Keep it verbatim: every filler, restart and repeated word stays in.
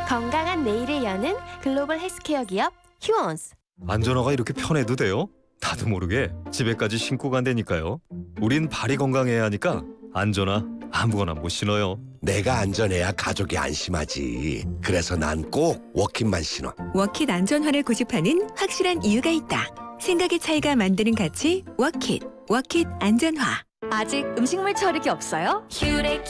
건강한 내일을 여는 글로벌 헬스케어 기업 휴원스. 안전화가 이렇게 편해도 돼요? 나도 모르게 집에까지 신고 간다니까요. 우린 발이 건강해야 하니까 안전화 아무거나 못 신어요. 내가 안전해야 가족이 안심하지. 그래서 난 꼭 워킷만 신어. 워킷 안전화를 고집하는 확실한 이유가 있다. 생각의 차이가 만드는 가치 워킷. 워킷 안전화. 아직 음식물 처리기 없어요? 큐렉